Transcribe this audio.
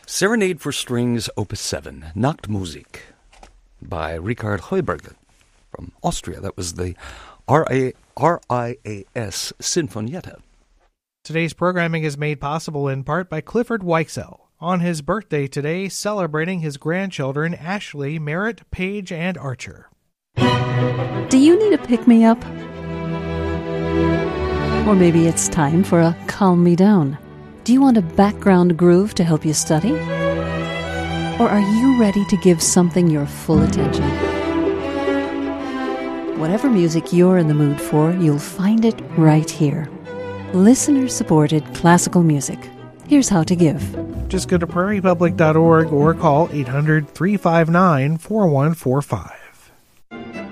Serenade for Strings, Opus 7, Nachtmusik, by Richard Heuberger from Austria. That was the RIAS Sinfonietta. Today's programming is made possible in part by Clifford Weichsel. On his birthday today, celebrating his grandchildren Ashley, Merritt, Paige, and Archer. Do you need a pick-me-up? Or maybe it's time for a calm-me-down. Do you want a background groove to help you study? Or are you ready to give something your full attention? Whatever music you're in the mood for, you'll find it right here. Listener-supported classical music. Here's how to give. Just go to prairiepublic.org or call 800-359-4145.